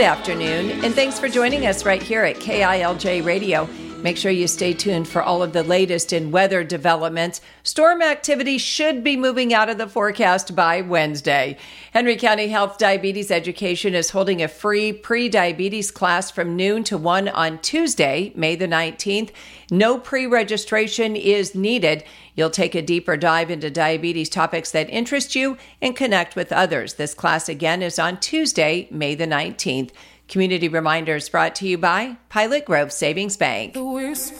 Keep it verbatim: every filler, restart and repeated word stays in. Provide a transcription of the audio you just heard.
Good afternoon, and thanks for joining us right here at K I L J Radio. Make sure you stay tuned for all of the latest in weather developments. Storm activity should be moving out of the forecast by Wednesday. Henry County Health Diabetes Education is holding a free pre-diabetes class from noon to one on Tuesday, May the nineteenth. No pre-registration is needed. You'll take a deeper dive into diabetes topics that interest you and connect with others. This class again is on Tuesday, May the nineteenth. Community Reminders brought to you by Pilot Grove Savings Bank.